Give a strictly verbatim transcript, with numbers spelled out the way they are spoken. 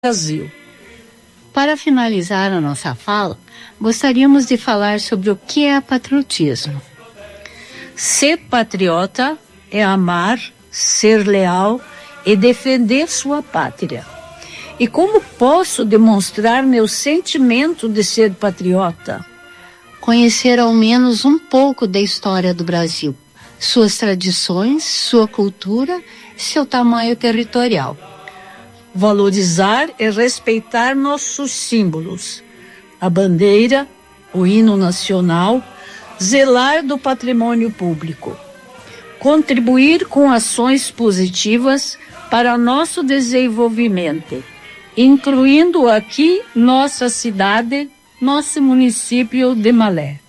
Brasil. Para finalizar a nossa fala, gostaríamos de falar sobre o que é patriotismo. Ser patriota é amar, ser leal e defender sua pátria. E como posso demonstrar meu sentimento de ser patriota? Conhecer ao menos um pouco da história do Brasil, suas tradições, sua cultura e seu tamanho territorial. Valorizar e respeitar nossos símbolos, a bandeira, o hino nacional, zelar do patrimônio público, contribuir com ações positivas para nosso desenvolvimento, incluindo aqui nossa cidade, nosso município de Malé.